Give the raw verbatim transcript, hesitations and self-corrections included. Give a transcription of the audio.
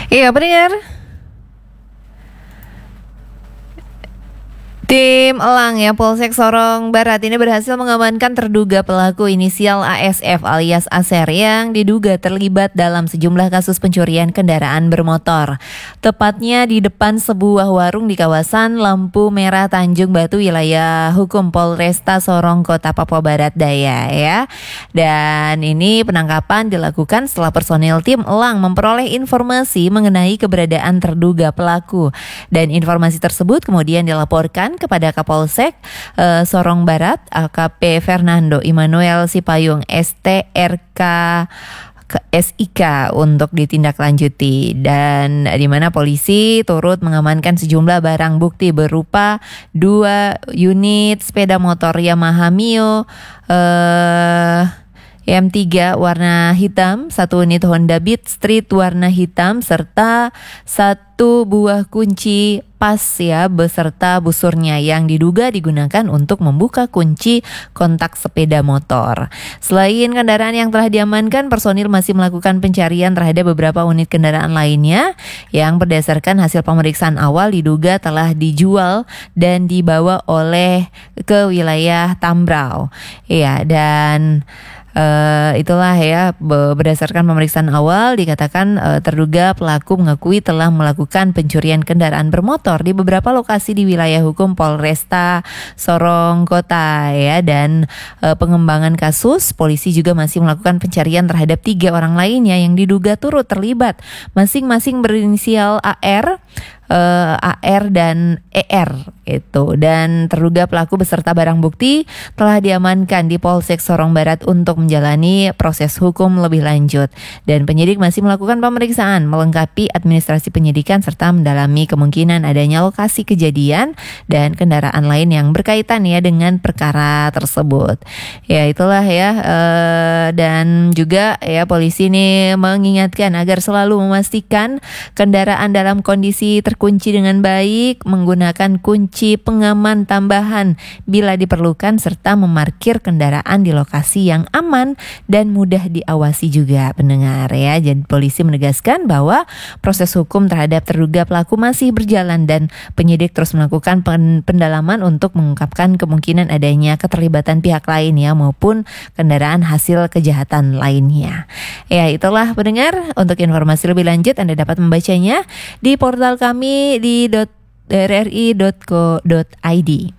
Iya, pendengar. Tim Elang ya, Polsek Sorong Barat ini berhasil mengamankan terduga pelaku inisial A S F alias Aser yang diduga terlibat dalam sejumlah kasus pencurian kendaraan bermotor. Tepatnya di depan sebuah warung di kawasan Lampu Merah Tanjung Batu, wilayah hukum Polresta Sorong, Kota Papua Barat Daya ya. Dan ini penangkapan dilakukan setelah personil tim Elang memperoleh informasi mengenai keberadaan terduga pelaku. Dan informasi tersebut kemudian dilaporkan kepada Kapolsek uh, Sorong Barat, A K P Fernando Immanuel Sipayung S T R K S I K untuk ditindaklanjuti, dan di mana polisi turut mengamankan sejumlah barang bukti berupa dua unit sepeda motor Yamaha Mio uh, M tiga warna hitam, satu unit Honda Beat Street warna hitam, serta satu buah kunci pas ya beserta busurnya yang diduga digunakan untuk membuka kunci kontak sepeda motor. Selain kendaraan yang telah diamankan, personil masih melakukan pencarian terhadap beberapa unit kendaraan lainnya yang berdasarkan hasil pemeriksaan awal diduga telah dijual dan dibawa oleh ke wilayah Tambrau. Ya, dan Uh, itulah ya, berdasarkan pemeriksaan awal dikatakan uh, terduga pelaku mengakui telah melakukan pencurian kendaraan bermotor di beberapa lokasi di wilayah hukum Polresta Sorong Kota ya. Dan uh, pengembangan kasus, polisi juga masih melakukan pencarian terhadap tiga orang lainnya yang diduga turut terlibat, masing-masing berinisial A R, Uh, A R dan E R itu. Dan terduga pelaku beserta barang bukti telah diamankan di Polsek Sorong Barat untuk menjalani proses hukum lebih lanjut. Dan penyidik masih melakukan pemeriksaan melengkapi administrasi penyidikan serta mendalami kemungkinan adanya lokasi kejadian dan kendaraan lain yang berkaitan ya dengan perkara tersebut. Ya itulah ya, uh, dan juga ya polisi ini mengingatkan agar selalu memastikan kendaraan dalam kondisi ter kunci dengan baik, menggunakan kunci pengaman tambahan bila diperlukan, serta memarkir kendaraan di lokasi yang aman dan mudah diawasi juga, pendengar ya. Jadi polisi menegaskan bahwa proses hukum terhadap terduga pelaku masih berjalan dan penyidik terus melakukan pendalaman untuk mengungkapkan kemungkinan adanya keterlibatan pihak lain ya, maupun kendaraan hasil kejahatan lainnya. Ya itulah pendengar, untuk informasi lebih lanjut Anda dapat membacanya di portal kami di r r i dot co dot i d.